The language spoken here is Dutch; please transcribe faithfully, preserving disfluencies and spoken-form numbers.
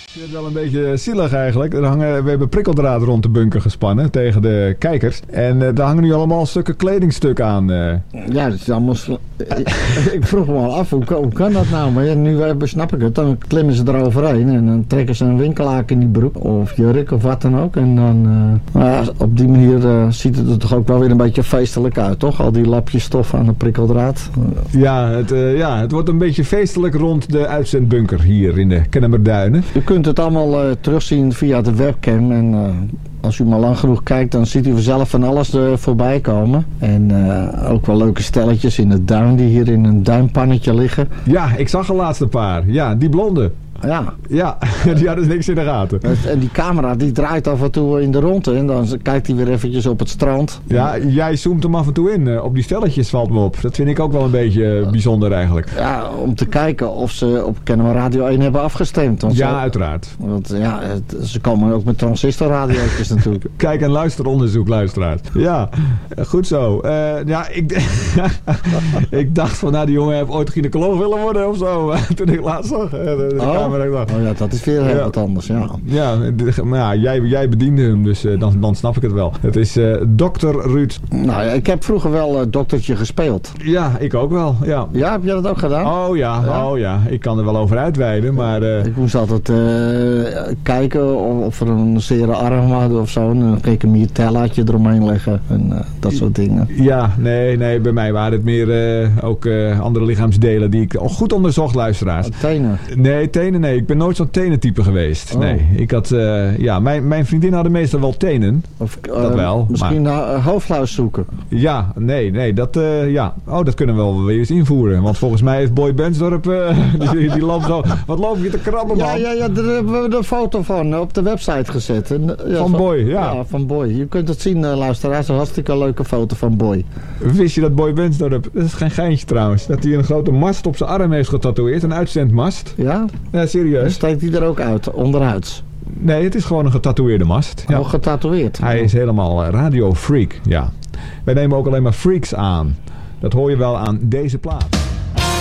Het is wel een beetje zielig eigenlijk. Er hangen, we hebben prikkeldraad rond de bunker gespannen tegen de kijkers. En uh, daar hangen nu allemaal stukken kledingstuk aan. Uh. Ja, dat is allemaal... Sl- ik, ik vroeg me al af, hoe, hoe kan dat nou? Maar ja, nu snap ik het. Dan klimmen ze eroverheen en dan trekken ze een winkelhaak in die broek. Of jurk of wat dan ook. En dan, uh, nou ja, op die manier uh, ziet het er toch ook wel weer een beetje feestelijk uit, toch? Al die lapjes stof aan de prikkeldraad. Ja, het, uh, ja, het wordt een beetje feestelijk rond de uitzendbunker hier in de Kennemerduinen. U kunt het allemaal uh, terugzien via de webcam. En uh, als u maar lang genoeg kijkt, dan ziet u vanzelf van alles er voorbij komen. En uh, ook wel leuke stelletjes in de duin die hier in een duinpannetje liggen. Ja, ik zag er laatst een paar. Ja, die blonde. Ja. Ja, die hadden niks in de gaten. En die camera die draait af en toe in de rondte. En dan kijkt hij weer eventjes op het strand. Ja, jij zoomt hem af en toe in. Op die stelletjes valt me op. Dat vind ik ook wel een beetje uh, bijzonder eigenlijk. Ja, om te kijken of ze op Kennemer Radio één hebben afgestemd. Want ja, ze, uiteraard. Want ja, het, ze komen ook met transistorradio's natuurlijk. Kijk- en luisteronderzoek, luisteraars. Ja, goed zo. Uh, ja, ik, ik dacht van, nou, die jongen heeft ooit gynaecoloog willen worden of zo. Toen ik laatst zag. Uh, de, de oh. camera, dacht, oh ja, dat is weer heel ja. wat anders, ja. Ja, maar ja, jij, jij bediende hem, dus uh, dan, dan snap ik het wel. Het is uh, dokter Ruud. Nou ja, ik heb vroeger wel uh, doktertje gespeeld. Ja, ik ook wel, ja. Ja, heb jij dat ook gedaan? Oh ja, ja? oh ja. Ik kan er wel over uitweiden, maar... Uh... Ik moest altijd uh, kijken of er een zere arm hadden of zo. En dan keek ik een miertellaatje eromheen leggen en uh, dat soort dingen. Ja, nee, nee, bij mij waren het meer uh, ook uh, andere lichaamsdelen die ik al goed onderzocht, luisteraars. Oh, tenen? Nee, tenen, nee. Ik ben nooit zo'n tenentype geweest. Oh. Nee, ik had... Uh, ja, mijn, mijn vriendin hadden meestal wel tenen. Of, uh, dat wel. Misschien maar... naar uh, hoofdluis zoeken. Ja, nee, nee. Dat, uh, ja. Oh, dat kunnen we wel weer eens invoeren. Want volgens mij heeft Boy Bensdorp... Uh, die, die loopt zo... Wat loop je te krabben, man? Ja, ja, ja. Daar hebben we de foto van op de website gezet. En, ja, van, van Boy, ja. Ja, van Boy. Je kunt het zien, uh, luisteraars. Een hartstikke leuke foto van Boy. Wist je dat Boy Bensdorp... Dat is geen geintje trouwens. Dat hij een grote mast op zijn arm heeft getatoeëerd. Een uitzendmast. Ja? Ja, serieus. Dan steekt hij er ook uit, onderhuids. Nee, het is gewoon een getatoeëerde mast. Ja. Oh, getatoeëerd. Hij is helemaal uh, radiofreak, ja. Wij nemen ook alleen maar freaks aan. Dat hoor je wel aan deze plaat.